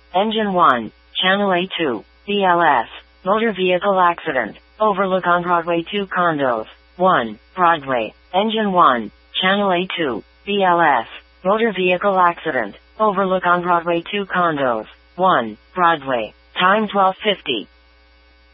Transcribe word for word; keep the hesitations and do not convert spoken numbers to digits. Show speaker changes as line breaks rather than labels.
Engine one, Channel A two, B L S, Motor Vehicle Accident, Overlook on Broadway two Condos, one, Broadway, Engine one, Channel A two, B L S, Motor Vehicle Accident, Overlook on Broadway two Condos, one, Broadway, time twelve fifty.